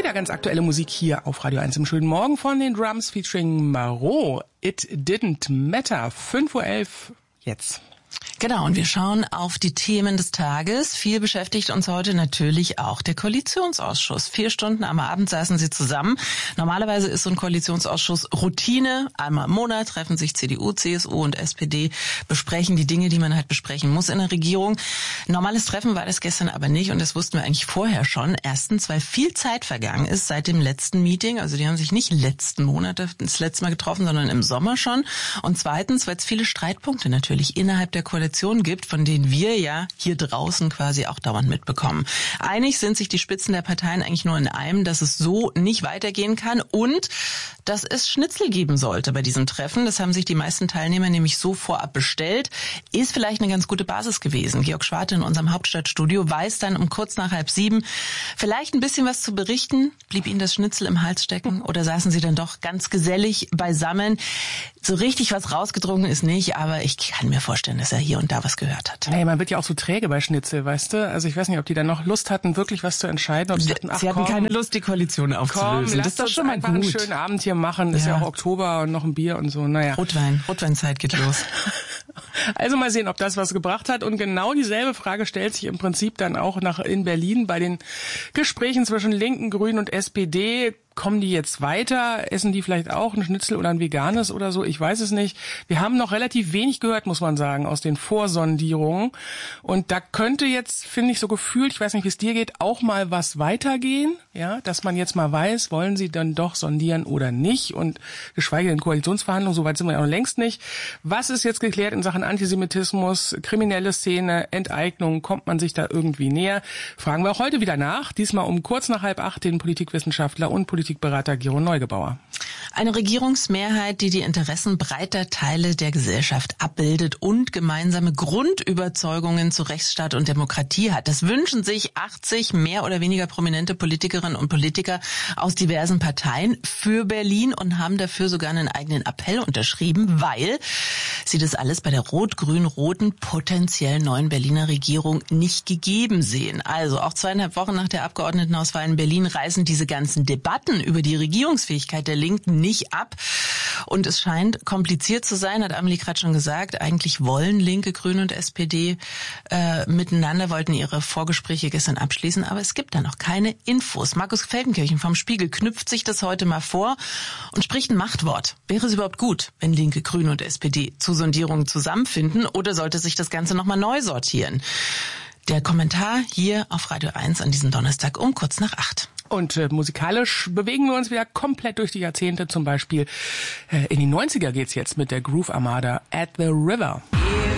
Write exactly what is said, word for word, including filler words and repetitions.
Ja, ganz aktuelle Musik hier auf Radio eins im schönen Morgen von den Drums featuring Marot. It Didn't Matter. fünf Uhr elf jetzt. Genau, und wir schauen auf die Themen des Tages. Viel beschäftigt uns heute natürlich auch der Koalitionsausschuss. Vier Stunden am Abend saßen sie zusammen. Normalerweise ist so ein Koalitionsausschuss Routine. Einmal im Monat treffen sich C D U, C S U und S P D, besprechen die Dinge, die man halt besprechen muss in der Regierung. Normales Treffen war das gestern aber nicht, und das wussten wir eigentlich vorher schon. Erstens, weil viel Zeit vergangen ist seit dem letzten Meeting. Also die haben sich nicht letzten Monat das letzte Mal getroffen, sondern im Sommer schon. Und zweitens, weil es viele Streitpunkte natürlich innerhalb der Koalition gibt, von denen wir ja hier draußen quasi auch dauernd mitbekommen. Einig sind sich die Spitzen der Parteien eigentlich nur in einem, dass es so nicht weitergehen kann und dass es Schnitzel geben sollte bei diesem Treffen. Das haben sich die meisten Teilnehmer nämlich so vorab bestellt. Ist vielleicht eine ganz gute Basis gewesen. Georg Schwarte in unserem Hauptstadtstudio weiß dann um kurz nach halb sieben vielleicht ein bisschen was zu berichten. Blieb Ihnen das Schnitzel im Hals stecken oder saßen Sie dann doch ganz gesellig beisammen? So richtig was rausgedrungen ist nicht, aber ich kann mir vorstellen, dass er hier und da was gehört hat. Hey, man wird ja auch so träge bei Schnitzel, weißt du? Also ich weiß nicht, ob die dann noch Lust hatten, wirklich was zu entscheiden. Ob sie dachten, ach, sie hatten komm, keine Lust, die Koalition aufzulösen. Komm, das ist doch schon mal einfach gut. einen schönen Abend hier machen. Ist ja. ja auch Oktober und noch ein Bier und so. Naja. Rotwein, Rotweinzeit geht los. Also mal sehen, ob das was gebracht hat. Und genau dieselbe Frage stellt sich im Prinzip dann auch nach in Berlin bei den Gesprächen zwischen Linken, Grünen und S P D. Kommen die jetzt weiter? Essen die vielleicht auch ein Schnitzel oder ein veganes oder so? Ich weiß es nicht. Wir haben noch relativ wenig gehört, muss man sagen, aus den Vorsondierungen. Und da könnte jetzt, finde ich so gefühlt, ich weiß nicht, wie es dir geht, auch mal was weitergehen. Ja, dass man jetzt mal weiß, wollen sie dann doch sondieren oder nicht? Und geschweige denn Koalitionsverhandlungen, soweit sind wir ja noch längst nicht. Was ist jetzt geklärt in Sachen Antisemitismus, kriminelle Szene, Enteignung? Kommt man sich da irgendwie näher? Fragen wir auch heute wieder nach. Diesmal um kurz nach halb acht den Politikwissenschaftler und Politikberater Gero Neugebauer. Eine Regierungsmehrheit, die die Interessen breiter Teile der Gesellschaft abbildet und gemeinsame Grundüberzeugungen zu Rechtsstaat und Demokratie hat. Das wünschen sich achtzig mehr oder weniger prominente Politikerinnen und Politiker aus diversen Parteien für Berlin und haben dafür sogar einen eigenen Appell unterschrieben, weil sie das alles bei der rot-grün-roten potenziell neuen Berliner Regierung nicht gegeben sehen. Also auch zweieinhalb Wochen nach der Abgeordnetenauswahl in Berlin reißen diese ganzen Debatten über die Regierungsfähigkeit der Linken nicht ab. Und es scheint kompliziert zu sein, hat Amelie gerade schon gesagt. Eigentlich wollen Linke, Grüne und S P D äh, miteinander, wollten ihre Vorgespräche gestern abschließen, aber es gibt da noch keine Infos. Markus Feldenkirchen vom Spiegel knüpft sich das heute mal vor und spricht ein Machtwort. Wäre es überhaupt gut, wenn Linke, Grüne und S P D zu Sondierungen zusammenfinden, oder sollte sich das Ganze nochmal neu sortieren? Der Kommentar hier auf Radio eins an diesem Donnerstag um kurz nach acht. Und äh, musikalisch bewegen wir uns wieder komplett durch die Jahrzehnte. Zum Beispiel äh, in die neunziger geht's jetzt mit der Groove Armada At the River.